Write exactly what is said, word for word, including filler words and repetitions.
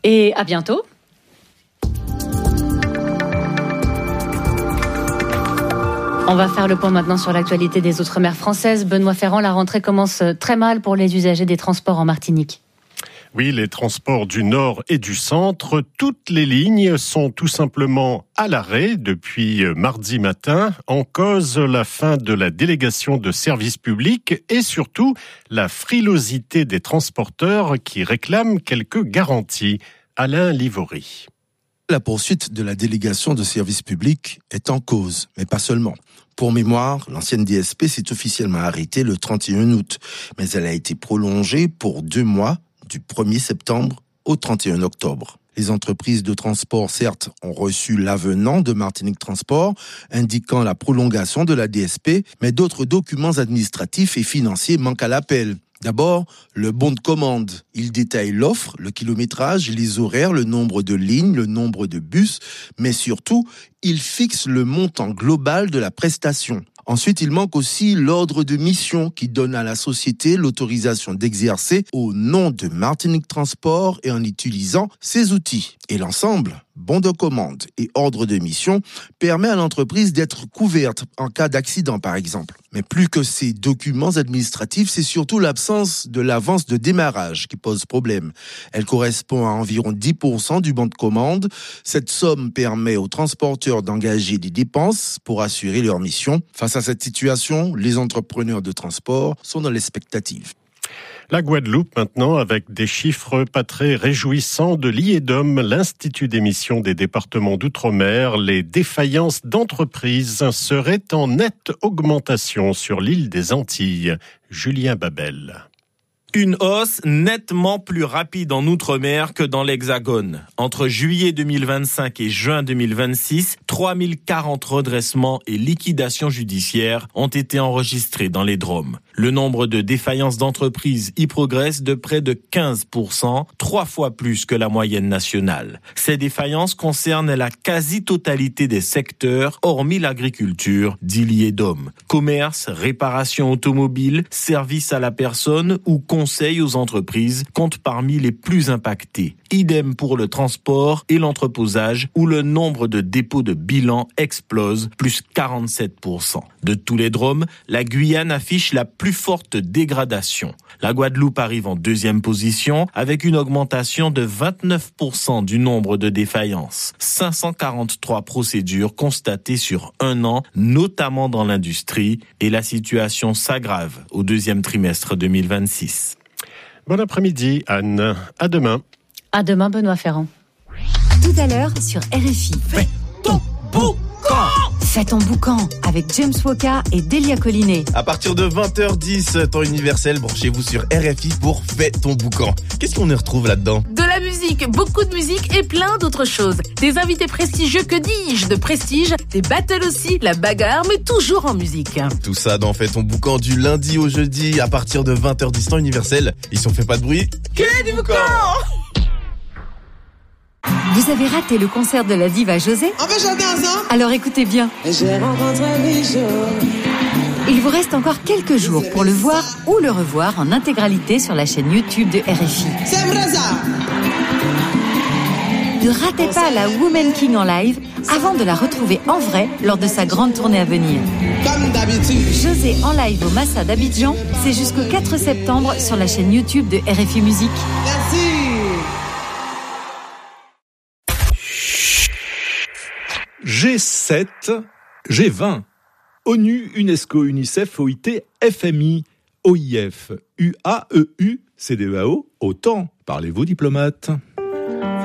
Et à bientôt. On va faire le point maintenant sur l'actualité des Outre-mer françaises. Benoît Ferrand, la rentrée commence très mal pour les usagers des transports en Martinique. Oui, les transports du Nord et du Centre, toutes les lignes sont tout simplement à l'arrêt depuis mardi matin, en cause la fin de la délégation de services publics et surtout la frilosité des transporteurs qui réclament quelques garanties. Alain Livory. La poursuite de la délégation de services publics est en cause, mais pas seulement. Pour mémoire, l'ancienne D S P s'est officiellement arrêtée le trente et un août, mais elle a été prolongée pour deux mois, du premier septembre au trente et un octobre. Les entreprises de transport, certes, ont reçu l'avenant de Martinique Transport, indiquant la prolongation de la D S P, mais d'autres documents administratifs et financiers manquent à l'appel. D'abord, le bon de commande. Il détaille l'offre, le kilométrage, les horaires, le nombre de lignes, le nombre de bus, mais surtout, il fixe le montant global de la prestation. Ensuite, il manque aussi l'ordre de mission qui donne à la société l'autorisation d'exercer au nom de Martinique Transport et en utilisant ses outils. Et l'ensemble, bon de commande et ordre de mission, permet à l'entreprise d'être couverte en cas d'accident, par exemple. Mais plus que ces documents administratifs, c'est surtout l'absence de l'avance de démarrage qui pose problème. Elle correspond à environ dix pour cent du bon de commande. Cette somme permet aux transporteurs d'engager des dépenses pour assurer leur mission. Face à cette situation, les entrepreneurs de transport sont dans l'expectative. La Guadeloupe maintenant, avec des chiffres pas très réjouissants de l'I E D O M, l'Institut d'émission des départements d'outre-mer. Les défaillances d'entreprises seraient en nette augmentation sur l'île des Antilles. Julien Babel. Une hausse nettement plus rapide en Outre-mer que dans l'Hexagone. Entre juillet deux mille vingt-cinq et juin deux mille vingt-six, trois mille quarante redressements et liquidations judiciaires ont été enregistrés dans les D R O M. Le nombre de défaillances d'entreprises y progresse de près de quinze pour cent, trois fois plus que la moyenne nationale. Ces défaillances concernent la quasi-totalité des secteurs, hormis l'agriculture, dit l'I E D O M. Commerce, réparation automobile, services à la personne ou conseils aux entreprises comptent parmi les plus impactés. Idem pour le transport et l'entreposage où le nombre de dépôts de bilan explose, plus quarante-sept pour cent. De tous les D R O M, la Guyane affiche la plus forte dégradation. La Guadeloupe arrive en deuxième position avec une augmentation de vingt-neuf pour cent du nombre de défaillances. cinq cent quarante-trois procédures constatées sur un an, notamment dans l'industrie, et la situation s'aggrave au deuxième trimestre deux mille vingt-six. Bon après-midi, Anne. À demain. À demain, Benoît Ferrand. Tout à l'heure sur R F I. Fais ton boucan. Fais ton boucan avec James Woka et Delia Collinet. À partir de vingt heures dix, temps universel, branchez-vous sur R F I pour Fais ton boucan. Qu'est-ce qu'on y retrouve là-dedans ? De la musique, beaucoup de musique et plein d'autres choses. Des invités prestigieux, que dis-je, de prestige, des battles aussi, la bagarre, mais toujours en musique. Tout ça dans Fais ton boucan du lundi au jeudi à partir de vingt heures dix, temps universel. Et si on fait pas de bruit, que du boucan! Vous avez raté le concert de la diva José ? On peut chanter ensemble ? Alors écoutez bien. J'ai rencontré Michel. Il vous reste encore quelques jours pour le voir ou le revoir en intégralité sur la chaîne YouTube de R F I. C'est vrai ça. Ne ratez pas la Woman King en live avant de la retrouver en vrai lors de sa grande tournée à venir. Comme d'habitude. José en live au Massa d'Abidjan, c'est jusqu'au quatre septembre sur la chaîne YouTube de R F I Musique. Merci. G sept, G vingt, ONU, UNESCO, UNICEF, O I T, F M I, O I F, U A E U, C D E A O, autant. Parlez-vous, diplomate ?